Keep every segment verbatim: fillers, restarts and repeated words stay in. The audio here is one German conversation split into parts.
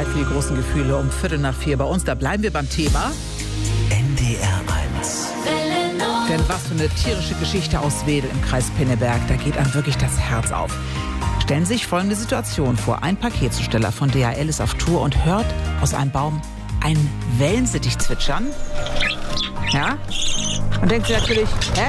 Zeit für die großen Gefühle um Viertel nach vier bei uns. Da bleiben wir beim Thema N D R eins. Denn was für eine tierische Geschichte aus Wedel im Kreis Pinneberg. Da geht einem wirklich das Herz auf. Stellen Sie sich folgende Situation vor. Ein Paketzusteller von D H L ist auf Tour und hört aus einem Baum einen Wellensittich zwitschern. Ja? Und denkt sich natürlich,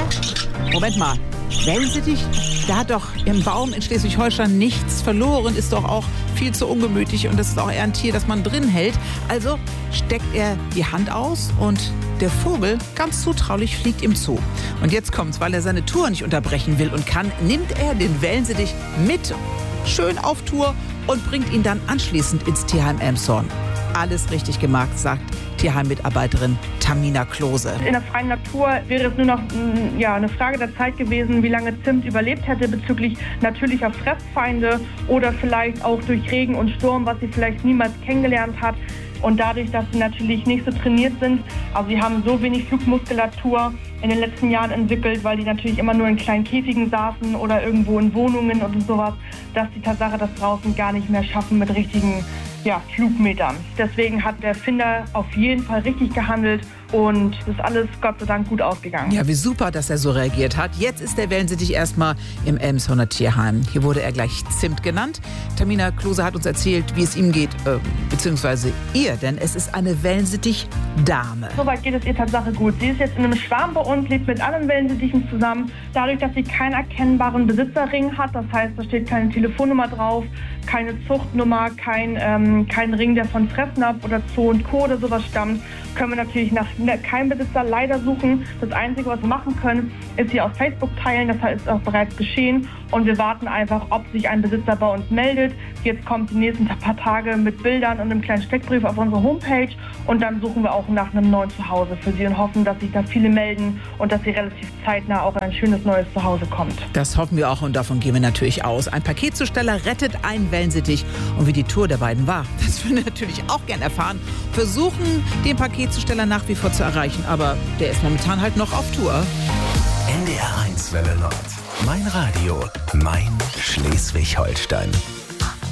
hä? Moment mal, Wellensittich? Der hat doch im Baum in Schleswig-Holstein nichts verloren, ist doch auch viel zu ungemütlich und das ist auch eher ein Tier, das man drin hält. Also steckt er die Hand aus und der Vogel, ganz zutraulich, fliegt ihm zu. Und jetzt kommt's, weil er seine Tour nicht unterbrechen will und kann, nimmt er den Wellensittich mit schön auf Tour und bringt ihn dann anschließend ins Tierheim Elmshorn. Alles richtig gemacht, sagt Tierheim-Mitarbeiterin Tamina Klose. In der freien Natur wäre es nur noch ja, eine Frage der Zeit gewesen, wie lange Zimt überlebt hätte bezüglich natürlicher Fressfeinde oder vielleicht auch durch Regen und Sturm, was sie vielleicht niemals kennengelernt hat. Und dadurch, dass sie natürlich nicht so trainiert sind, also sie haben so wenig Flugmuskulatur in den letzten Jahren entwickelt, weil die natürlich immer nur in kleinen Käfigen saßen oder irgendwo in Wohnungen und sowas, dass die Tatsache das draußen gar nicht mehr schaffen mit richtigen ja, Flugmetern. Deswegen hat der Finder auf jeden Fall richtig gehandelt und ist alles Gott sei Dank gut ausgegangen. Ja, wie super, dass er so reagiert hat. Jetzt ist der Wellensittich erstmal im Elmshorner Tierheim. Hier wurde er gleich Zimt genannt. Tamina Klose hat uns erzählt, wie es ihm geht, äh, beziehungsweise ihr, denn es ist eine Wellensittich-Dame. Soweit geht es ihr Tatsache gut. Sie ist jetzt in einem Schwarm bei uns, lebt mit anderen Wellensittichen zusammen. Dadurch, dass sie keinen erkennbaren Besitzerring hat, das heißt, da steht keine Telefonnummer drauf, keine Zuchtnummer, kein, ähm, kein Ring, der von Fressnapf oder Zoo und Co. oder sowas stammt, können wir natürlich nach keinem Besitzer leider suchen. Das Einzige, was wir machen können, ist sie auf Facebook teilen. Das ist auch bereits geschehen. Und wir warten einfach, ob sich ein Besitzer bei uns meldet. Jetzt kommt die nächsten paar Tage mit Bildern und einem kleinen Steckbrief auf unsere Homepage. Und dann suchen wir auch nach einem neuen Zuhause für sie und hoffen, dass sich da viele melden und dass sie relativ zeitnah auch ein schönes neues Zuhause kommt. Das hoffen wir auch und davon gehen wir natürlich aus. Ein Paketzusteller rettet einen Wellensittich. Und wie die Tour der beiden war, das würden wir natürlich auch gern erfahren. Versuchen, den Paketzusteller nach wie vor zu erreichen. Aber der ist momentan halt noch auf Tour. N D R eins Welle Nord. Mein Radio, mein Schleswig-Holstein.